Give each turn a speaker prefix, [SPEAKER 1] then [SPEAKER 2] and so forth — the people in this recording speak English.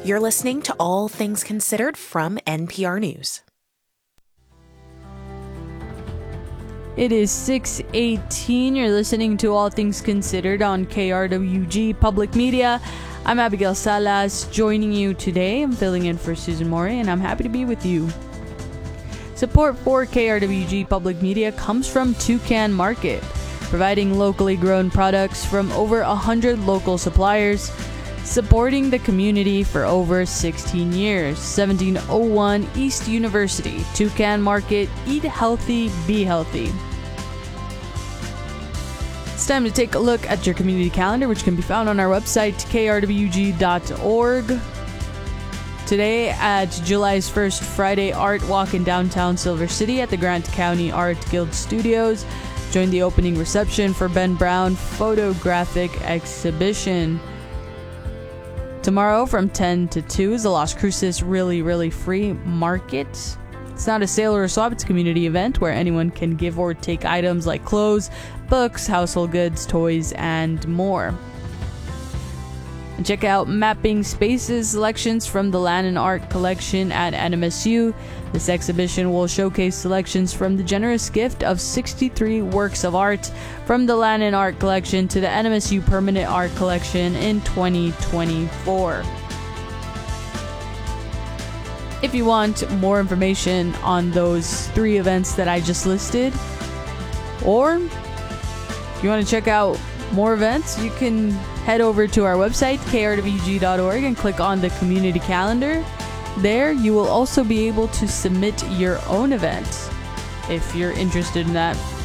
[SPEAKER 1] You're listening to All Things Considered from NPR News.
[SPEAKER 2] It is 6:18. You're listening to All Things Considered on KRWG Public Media. I'm Abigail Salas, joining you today. I'm filling in for Susan Mori, and I'm happy to be with you. Support for KRWG Public Media comes from Toucan Market, providing locally grown products from over 100 local suppliers, supporting the community for over 16 years. 1701 East University, Toucan Market. Eat healthy, be healthy. It's time to take a look at your community calendar, which can be found on our website, krwg.org. Today at July's first Friday Art Walk in downtown Silver City at the Grant County Art Guild Studios. Join the opening reception for Ben Brown photographic exhibition. Tomorrow from 10 to 2 is the Las Cruces Really Free Market. It's not a sale or a swap, it's a community event where anyone can give or take items like clothes, books, household goods, toys, and more. And check out Mapping Spaces selections from the Land and Art collection at NMSU. This exhibition will showcase selections from the generous gift of 63 works of art from the Land and Art collection to the NMSU Permanent Art Collection in 2024. If you want more information on those 3 events that I just listed, or if you want to check out more events, you can head over to our website, krwg.org, and click on the community calendar. There, you will also be able to submit your own event if you're interested in that.